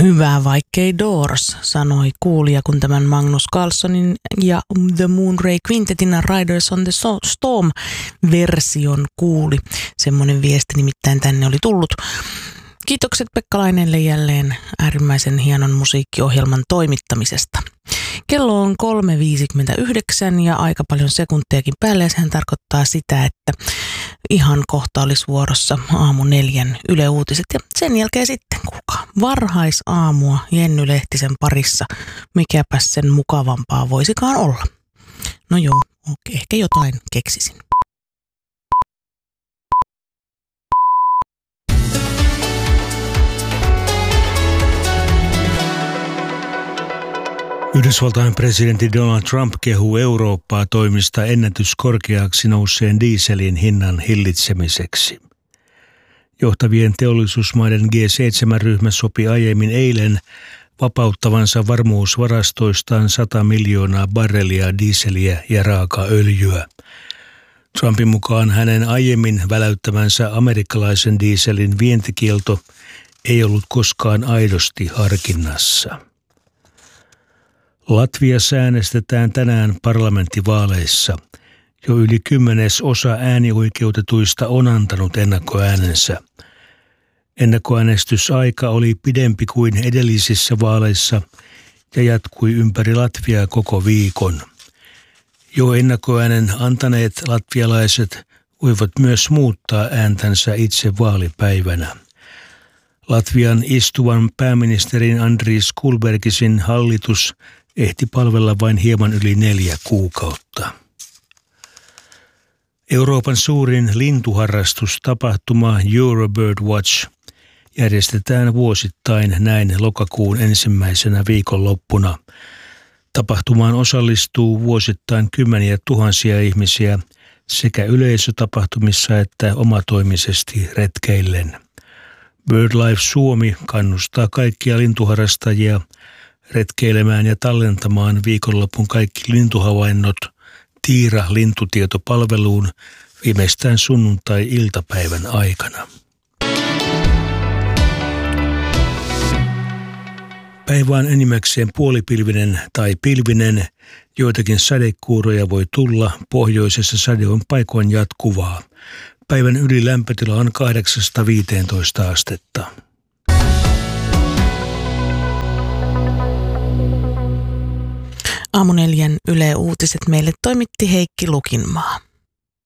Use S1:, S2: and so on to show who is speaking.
S1: Hyvä vaikkei Doors, sanoi kuulija, kun tämän Magnus Carlsonin ja The Moonray Quintetin Riders on the Storm-version kuuli. Semmoinen viesti nimittäin tänne oli tullut. Kiitokset Pekka Lainelle jälleen äärimmäisen hienon musiikkiohjelman toimittamisesta. Kello on 3.59 ja aika paljon sekuntejakin päälle ja sehän tarkoittaa sitä, että ihan kohta olisi vuorossa 4:00 Yle Uutiset ja sen jälkeen sitten kuulkaa varhaisaamua Jenny Lehtisen parissa. Mikäpäs sen mukavampaa voisikaan olla. No joo, ehkä jotain keksisin.
S2: Yhdysvaltain presidentti Donald Trump kehuu Eurooppaa toimista ennätyskorkeaksi nousseen dieselin hinnan hillitsemiseksi. Johtavien teollisuusmaiden G7-ryhmä sopi aiemmin eilen vapauttavansa varmuusvarastoistaan 100 miljoonaa barrelia dieseliä ja raakaöljyä. Trumpin mukaan hänen aiemmin väläyttämänsä amerikkalaisen dieselin vientikielto ei ollut koskaan aidosti harkinnassa. Latviassa äänestetään tänään parlamenttivaaleissa. Jo yli 10% äänioikeutetuista on antanut ennakkoäänensä. Ennakkoäänestysaika oli pidempi kuin edellisissä vaaleissa ja jatkui ympäri Latviaa koko viikon. Jo ennakkoäänen antaneet latvialaiset voivat myös muuttaa ääntänsä itse vaalipäivänä. Latvian istuvan pääministerin Andris Kulbergisin hallitus ehti palvella vain hieman yli 4 kuukautta. Euroopan suurin lintuharrastustapahtuma Eurobird Watch järjestetään vuosittain näin lokakuun ensimmäisenä viikonloppuna. Tapahtumaan osallistuu vuosittain kymmeniä tuhansia ihmisiä sekä yleisötapahtumissa että omatoimisesti retkeillen. BirdLife Suomi kannustaa kaikkia lintuharrastajia retkeilemään ja tallentamaan viikonlopun kaikki lintuhavainnot Tiira-lintutietopalveluun viimeistään sunnuntai-iltapäivän aikana. Päivä on enimmäkseen puolipilvinen tai pilvinen. Joitakin sadekuuroja voi tulla. Pohjoisessa sade on paikoin jatkuvaa. Päivän ylilämpötila on 8-15 astetta.
S1: Aamu 4 Yle Uutiset meille toimitti Heikki Lukinmaa.